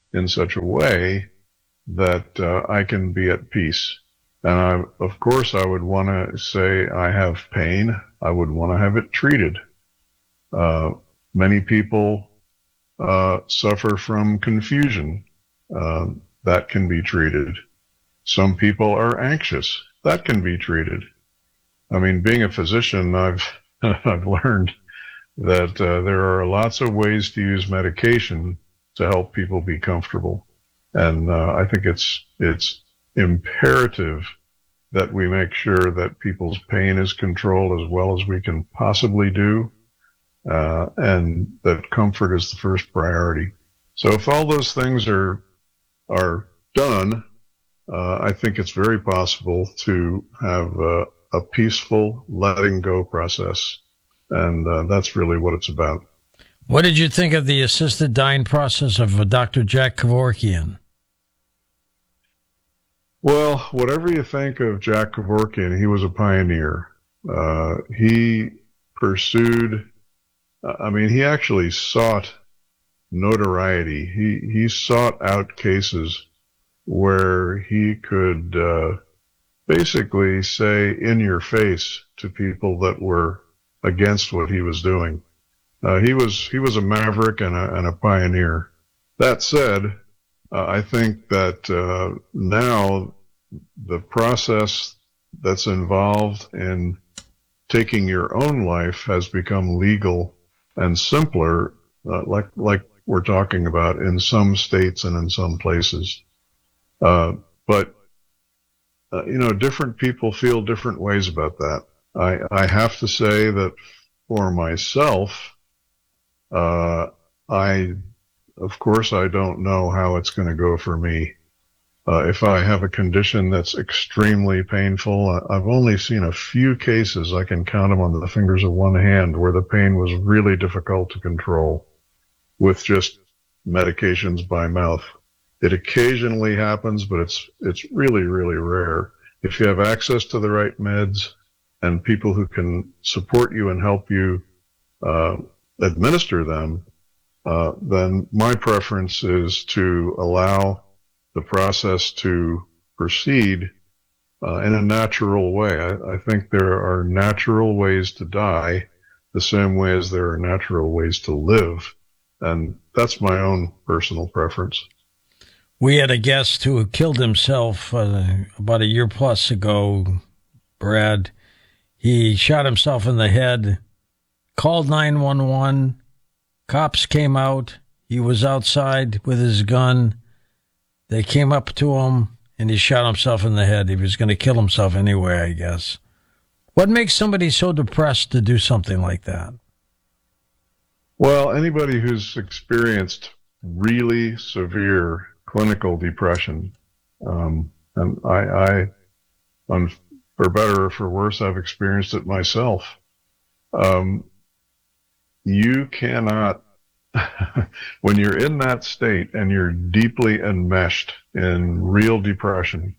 in such a way that I can be at peace. And of course, I would want to say I have pain. I would want to have it treated. Uh, Many people suffer from confusion. Uh, that can be treated. Some people are anxious. That can be treated. I mean, being a physician, I've I've learned that there are lots of ways to use medication to help people be comfortable, and I think it's imperative that we make sure that people's pain is controlled as well as we can possibly do, and that comfort is the first priority. So if all those things are done, I think it's very possible to have a peaceful letting go process, and that's really what it's about. What did you think of the assisted dying process of Dr. Jack Kevorkian? Well, whatever you think of Jack Kevorkian, he was a pioneer. He pursued, I mean, he actually sought notoriety. He sought out cases where he could basically say in your face to people that were against what he was doing. He was a maverick and a pioneer. That said, I think that now the process that's involved in taking your own life has become legal and simpler, like we're talking about in some states and in some places. But different people feel different ways about that. I have to say that for myself, of course, I don't know how it's going to go for me. If I have a condition that's extremely painful, I've only seen a few cases, I can count them on the fingers of one hand, where the pain was really difficult to control with just medications by mouth. It occasionally happens, but it's really, really rare. If you have access to the right meds and people who can support you and help you administer them, then my preference is to allow the process to proceed in a natural way. I think there are natural ways to die the same way as there are natural ways to live. And that's my own personal preference. We had a guest who killed himself about a year plus ago, Brad. He shot himself in the head, called 911. Cops came out. He was outside with his gun. They came up to him, and he shot himself in the head. He was going to kill himself anyway, I guess. What makes somebody so depressed to do something like that? Well, anybody who's experienced really severe clinical depression, and for better or for worse, I've experienced it myself. You cannot, when you're in that state and you're deeply enmeshed in real depression,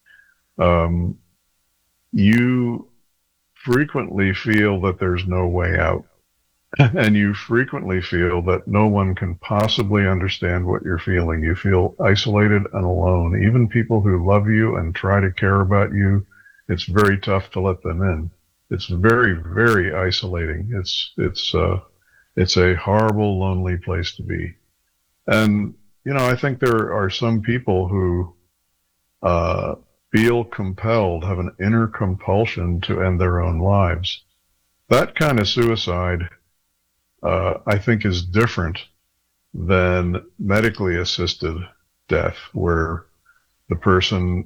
you frequently feel that there's no way out. And you frequently feel that no one can possibly understand what you're feeling. You feel isolated and alone. Even people who love you and try to care about you, it's very tough to let them in. It's very, very isolating. It's a horrible, lonely place to be. And, I think there are some people who feel compelled, have an inner compulsion to end their own lives. That kind of suicide, I think, is different than medically assisted death, where the person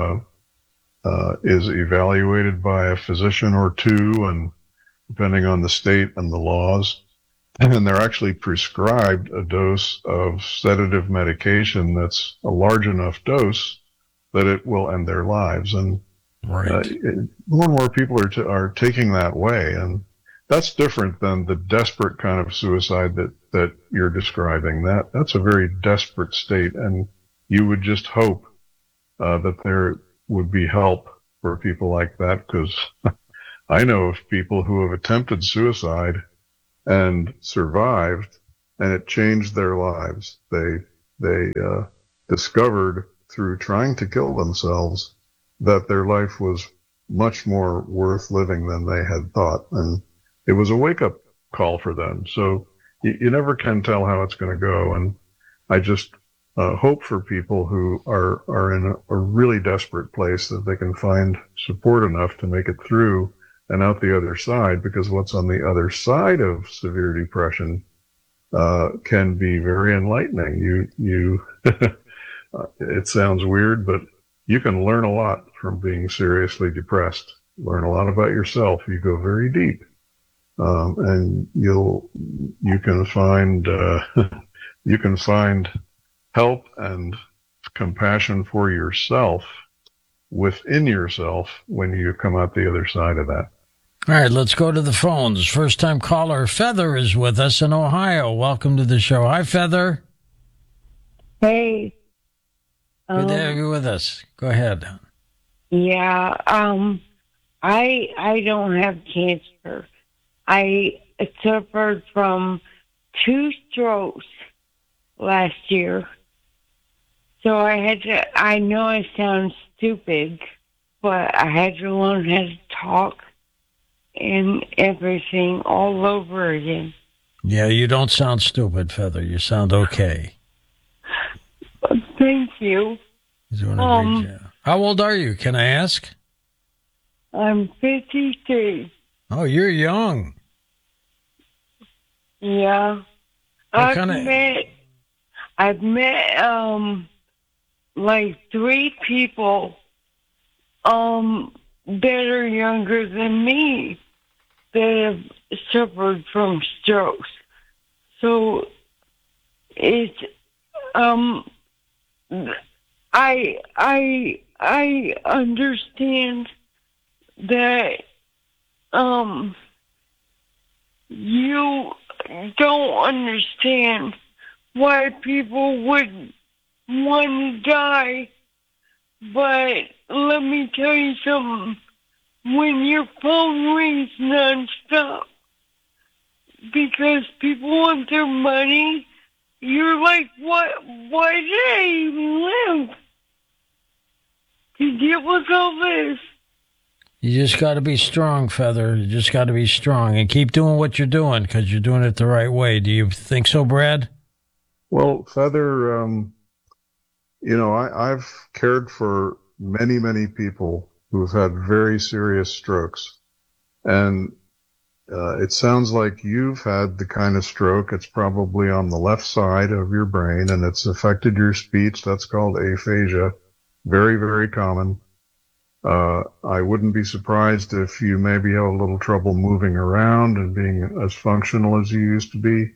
is evaluated by a physician or two, and depending on the state and the laws, and they're actually prescribed a dose of sedative medication that's a large enough dose that it will end their lives. And Right. more and more people are taking that way, and that's different than the desperate kind of suicide that you're describing. That's a very desperate state, and you would just hope that there would be help for people like that, because I know of people who have attempted suicide and survived, and it changed their lives. They they discovered through trying to kill themselves that their life was much more worth living than they had thought. And it was a wake-up call for them. So you never can tell how it's going to go. And I just hope for people who are in a really desperate place that they can find support enough to make it through and out the other side, because what's on the other side of severe depression can be very enlightening. It sounds weird, but you can learn a lot from being seriously depressed. Learn a lot about yourself. You go very deep, and you can find you can find help and compassion for yourself within yourself when you come out the other side of that. All right, let's go to the phones. First time caller Feather is with us in Ohio. Welcome to the show. Hi, Feather. Hey. Good to have you with us. Go ahead. Yeah, I don't have cancer. I suffered from 2 strokes last year. So I know I sound stupid, but I had to learn how to talk and everything all over again. Yeah, you don't sound stupid, Feather. You sound okay. Thank you. You're doing a great job. How old are you? Can I ask? I'm 53. Oh, you're young. Yeah. I've met like 3 people that are younger than me that have suffered from strokes. So it's I understand that you don't understand why people would want to die, but let me tell you something. When your phone rings nonstop because people want their money, you're like, what? Why did I even live? To deal with all this. You just got to be strong, Feather. You just got to be strong and keep doing what you're doing because you're doing it the right way. Do you think so, Brad? Well, Feather, I've cared for many, many people who've had very serious strokes. And it sounds like you've had the kind of stroke. It's probably on the left side of your brain, and it's affected your speech. That's called aphasia. Very, very common. I wouldn't be surprised if you maybe have a little trouble moving around and being as functional as you used to be.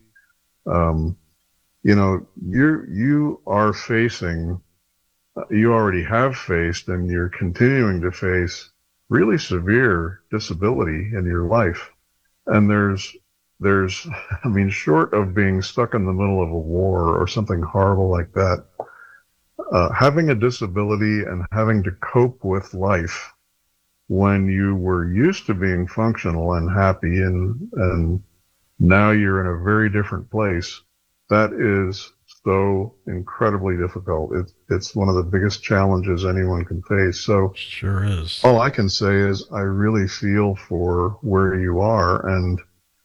You are facing, you already have faced, and you're continuing to face really severe disability in your life. And there's, short of being stuck in the middle of a war or something horrible like that, having a disability and having to cope with life when you were used to being functional and happy and now you're in a very different place, that is so incredibly difficult. It's one of the biggest challenges anyone can face. So sure is. All I can say is I really feel for where you are, and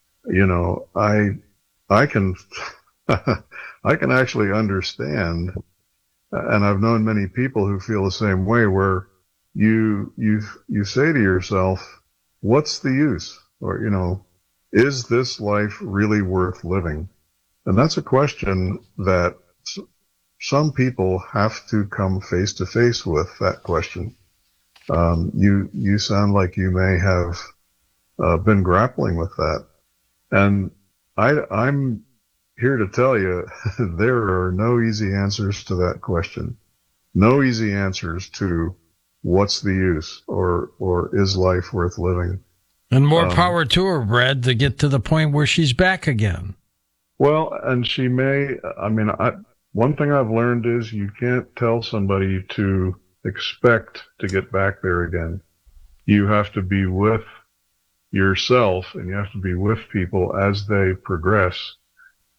I can I can actually understand, and I've known many people who feel the same way, where you say to yourself, what's the use? Or, is this life really worth living? And that's a question that some people have to come face to face with, that question. You sound like you may have been grappling with that. And I'm here to tell you there are no easy answers to that question. No easy answers to what's the use or is life worth living? And more power to her, Brad, to get to the point where she's back again. Well, and she may, one thing I've learned is you can't tell somebody to expect to get back there again. You have to be with yourself and you have to be with people as they progress.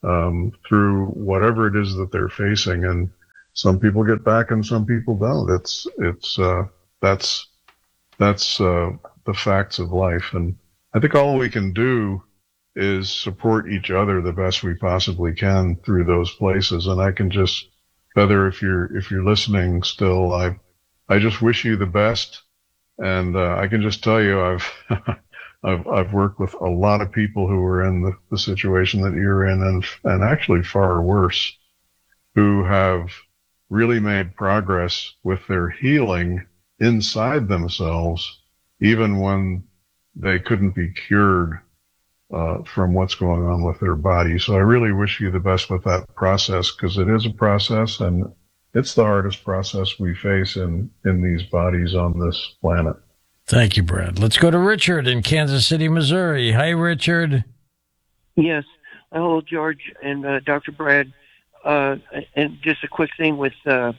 through whatever it is that they're facing. And some people get back and some people don't. That's the facts of life. And I think all we can do is support each other the best we possibly can through those places. And I can just, Feather, if you're listening still, I just wish you the best. And I can just tell you, I've worked with a lot of people who are in the situation that you're in, and actually far worse, who have really made progress with their healing inside themselves, even when they couldn't be cured from what's going on with their body. So I really wish you the best with that process, because it is a process, and it's the hardest process we face in these bodies on this planet. Thank you, Brad. Let's go to Richard in Kansas City, Missouri. Hi, Richard. Yes. Hello, George and Dr. Brad. And just a quick thing with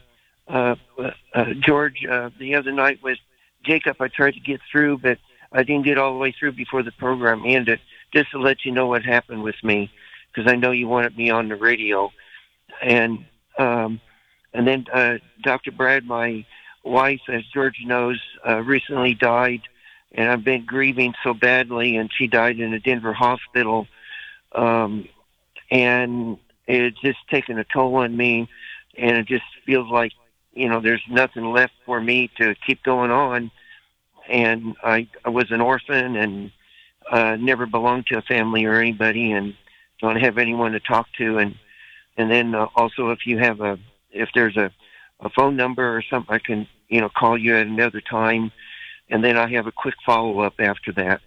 George. The other night with Jacob, I tried to get through, but I didn't get all the way through before the program ended. Just to let you know what happened with me, because I know you wanted me on the radio. And then Dr. Brad, my wife, as George knows, recently died, and I've been grieving so badly, and she died in a Denver hospital, and it's just taken a toll on me, and it just feels like, there's nothing left for me to keep going on. And I was an orphan and never belonged to a family or anybody, and don't have anyone to talk to. And then also, if there's a phone number or something, I can call you at another time, and then I have a quick follow-up after that.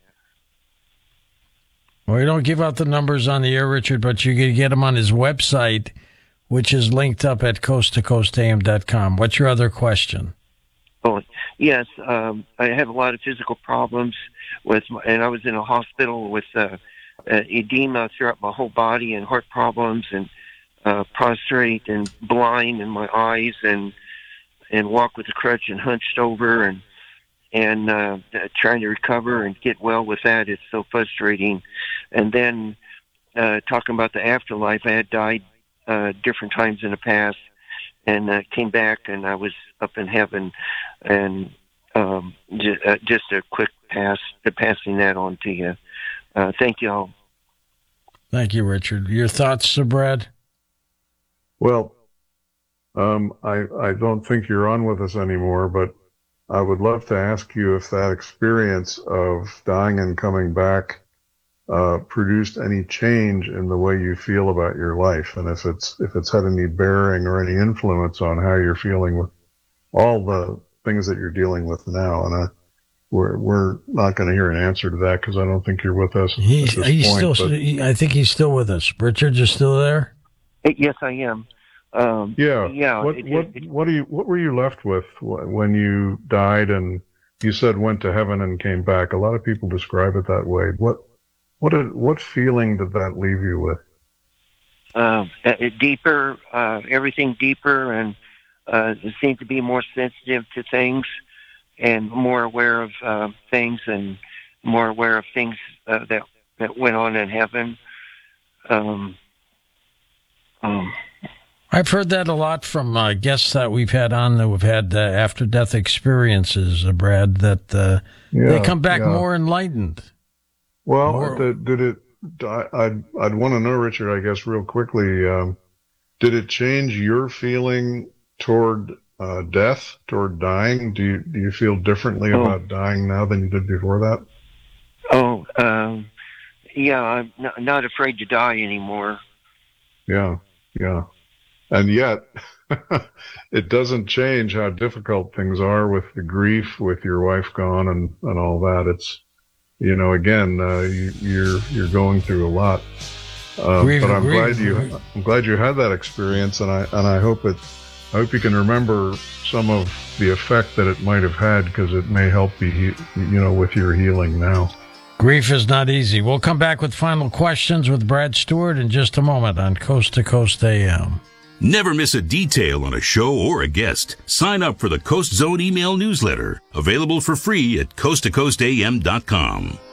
Well, we don't give out the numbers on the air, Richard, but you can get them on his website, which is linked up at coasttocoastam.com. What's your other question? Oh, yes. I have a lot of physical problems and I was in a hospital with edema throughout my whole body, and heart problems, and prostrate and blind in my eyes, and walk with a crutch and hunched over, and trying to recover and get well with that. It's so frustrating. And then talking about the afterlife, I had died different times in the past, and came back, and I was up in heaven. And just a quick passing that on to you. Thank you all. Thank you, Richard. Your thoughts, Sir Brad? Well, I don't think you're on with us anymore, but I would love to ask you if that experience of dying and coming back produced any change in the way you feel about your life, and if it's had any bearing or any influence on how you're feeling with all the things that you're dealing with now. And we're not going to hear an answer to that, because I don't think you're with us at this point. I think he's still with us. Richard, you're still there? Yes, I am. Yeah. What were you left with when you died, and you said went to heaven and came back? A lot of people describe it that way. What feeling did that leave you with? Deeper, everything deeper, and it seemed to be more sensitive to things, and more aware of things, and more aware of things that went on in heaven. I've heard that a lot from guests that we've had on that have had after-death experiences, Brad, that they come back more enlightened. Well, did it? I'd want to know, Richard, I guess, real quickly. Did it change your feeling toward death, toward dying? Do you feel differently about dying now than you did before that? Yeah, I'm not afraid to die anymore. Yeah. And yet, it doesn't change how difficult things are with the grief, with your wife gone, and all that. It's, again, you're going through a lot. But I'm glad you had that experience, and I hope you can remember some of the effect that it might have had, because it may help you, with your healing now. Grief is not easy. We'll come back with final questions with Brad Stewart in just a moment on Coast to Coast AM. Never miss a detail on a show or a guest. Sign up for the Coast Zone email newsletter, available for free at coasttocoastam.com.